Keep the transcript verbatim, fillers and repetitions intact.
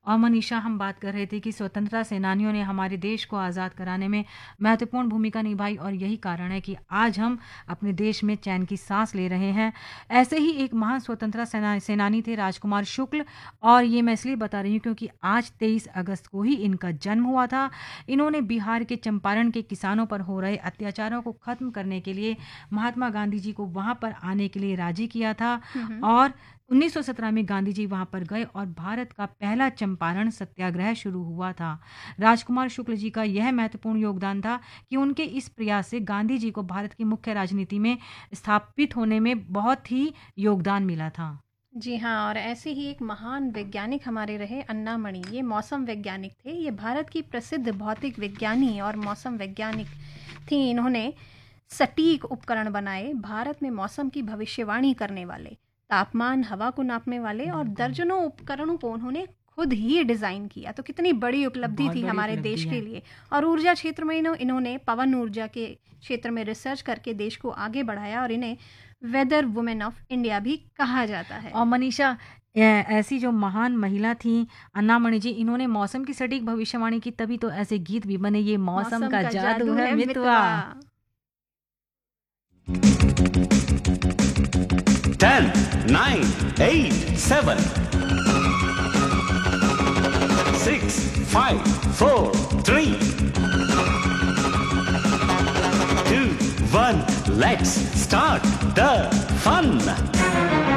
और मनीषा, हम बात कर रहे थे कि स्वतंत्रता सेनानियों ने हमारे देश को आज़ाद कराने में महत्वपूर्ण भूमिका निभाई और यही कारण है कि आज हम अपने देश में चैन की सांस ले रहे हैं। ऐसे ही एक महान स्वतंत्रता सेना सेनानी थे राजकुमार शुक्ल, और ये मैं इसलिए बता रही हूँ क्योंकि आज तेईस अगस्त को ही इनका जन्म हुआ था। इन्होंने बिहार के चंपारण के किसानों पर हो रहे अत्याचारों को खत्म करने के लिए महात्मा गांधी जी को वहां पर आने के लिए राजी किया था, हम्म। और उन्नीस सौ सत्रह में गांधी जी वहां पर गए और भारत का पहला चंपारण सत्याग्रह शुरू हुआ था। राजकुमार शुक्ल जी का यह महत्वपूर्ण योगदान था कि उनके इस प्रयास से गांधी जी को भारत की मुख्य राजनीति में स्थापित होने में बहुत ही योगदान मिला था। जी हाँ, और ऐसे ही एक महान वैज्ञानिक हमारे रहे अन्ना मणि। ये मौसम वैज्ञानिक थे। ये भारत की प्रसिद्ध भौतिक विज्ञानी और मौसम वैज्ञानिक थी। इन्होंने सटीक उपकरण बनाए, भारत में मौसम की भविष्यवाणी करने वाले, तापमान, हवा को नापने वाले, और दर्जनों उपकरणों को उन्होंने खुद ही डिज़ाइन किया। तो कितनी बड़ी उपलब्धि बहुत थी बड़ी हमारे उपलब्धि देश है। के लिए। और ऊर्जा क्षेत्र में इन्हों- इन्होंने पवन ऊर्जा के क्षेत्र में रिसर्च करके देश को आगे बढ़ाया, और इन्हें वेदर वुमेन ऑफ इंडिया भी कहा जाता है। और मनीषा, ए- ऐसी जो महान महिला थी अन्नामणि जी, इन्होंने मौसम की सटीक भविष्यवाणी की, तभी तो ऐसे गीत भी बने, ये मौसम का जादू है मितवा। Ten, nine, eight, seven, six, five, four, three, two, one. Let's start the fun.